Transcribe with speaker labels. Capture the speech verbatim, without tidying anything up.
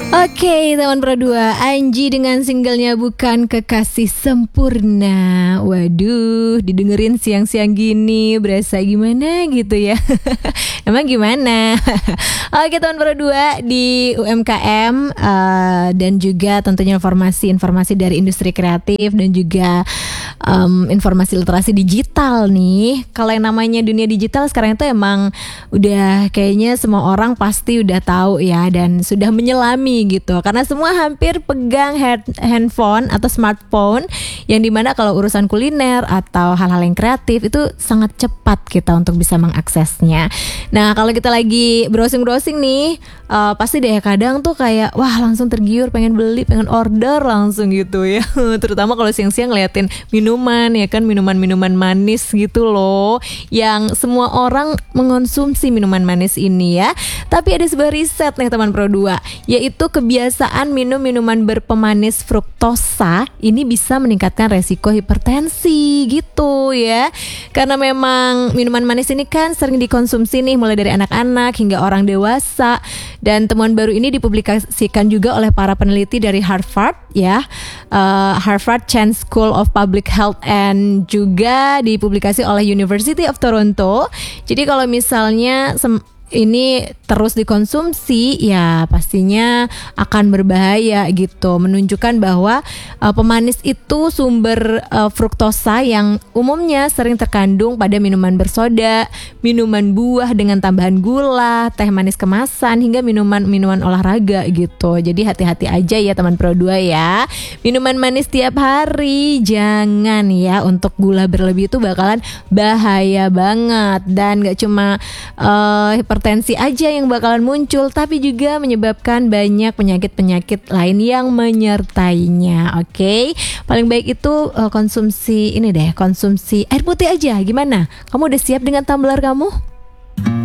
Speaker 1: Oke, teman Pro dua, Anji dengan singlenya Bukan Kekasih Sempurna. Waduh, didengerin siang-siang gini berasa gimana gitu ya. Emang gimana? Oke, teman Pro dua, di U M K M uh, dan juga tentunya informasi-informasi dari industri kreatif dan juga um, informasi literasi digital nih. Kalau yang namanya dunia digital sekarang itu emang udah kayaknya semua orang pasti udah tahu ya, dan sudah menyelami gitu, karena semua hampir pegang head, handphone atau smartphone, yang dimana kalau urusan kuliner atau hal-hal yang kreatif itu sangat cepat kita untuk bisa mengaksesnya. Nah, kalau kita lagi browsing-browsing nih, uh, pasti deh kadang tuh kayak wah langsung tergiur pengen beli, pengen order langsung gitu ya. Terutama kalau siang-siang ngeliatin minuman ya kan, minuman-minuman manis gitu loh, yang semua orang mengonsumsi minuman manis ini ya. Tapi ada sebuah riset nih teman Pro dua, yaitu kebiasaan minum minuman berpemanis fruktosa ini bisa meningkatkan resiko hipertensi gitu ya. Karena memang minuman manis ini kan sering dikonsumsi nih mulai dari anak-anak hingga orang dewasa. Dan temuan baru ini dipublikasikan juga oleh para peneliti dari Harvard ya, uh, Harvard Chan School of Public Health, and juga dipublikasi oleh University of Toronto. Jadi kalau misalnya sem- ini terus dikonsumsi ya pastinya akan berbahaya gitu, menunjukkan bahwa uh, pemanis itu sumber uh, fruktosa yang umumnya sering terkandung pada minuman bersoda, minuman buah dengan tambahan gula, teh manis kemasan, hingga minuman-minuman olahraga gitu. Jadi hati-hati aja ya teman Pro dua ya, minuman manis tiap hari jangan ya, untuk gula berlebih itu bakalan bahaya banget, dan gak cuma uh, hipertensi aja yang bakalan muncul, tapi juga menyebabkan banyak penyakit-penyakit lain yang menyertainya. Oke, okay? Paling baik itu uh, konsumsi ini deh, konsumsi air putih aja. Gimana? Kamu udah siap dengan tumbler kamu?